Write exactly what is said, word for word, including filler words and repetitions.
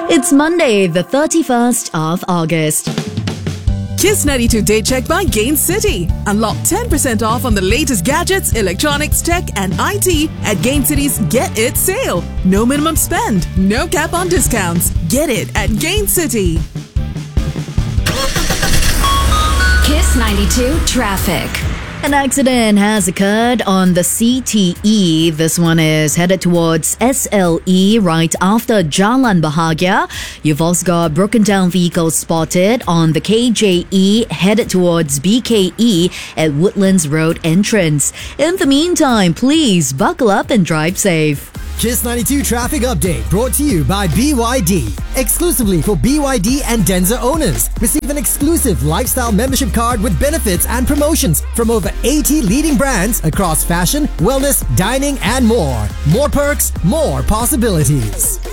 It's Monday, the thirty-first of August. Kiss ninety-two Day Check by Gain City. Unlock ten percent off on the latest gadgets, electronics, tech and I T at Gain City's Get It sale. No minimum spend, no cap on discounts. Get it at Gain City. Kiss ninety-two Traffic. An accident has occurred on the C T E. This one is headed towards S L E right after Jalan Bahagia. You've also got broken down vehicles spotted on the K J E headed towards B K E at Woodlands Road entrance. In the meantime, please buckle up and drive safe. Kiss ninety-two Traffic Update brought to you by B Y D. Exclusively for B Y D and Denza owners. Receive an exclusive lifestyle membership card with benefits and promotions from over eighty leading brands across fashion, wellness, dining and more. More perks, more possibilities.